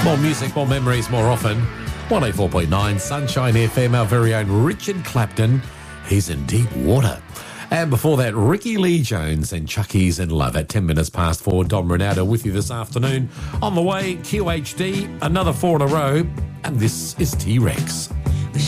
More music, more memories, more often. 104.9 Sunshine FM, our very own Richard Clapton. He's in deep water. And before that, Ricky Lee Jones and Chucky's in Love at 10 minutes past 4. Dom Ronaldo with you this afternoon. On the way, QHD, another 4 in a row. And this is T-Rex.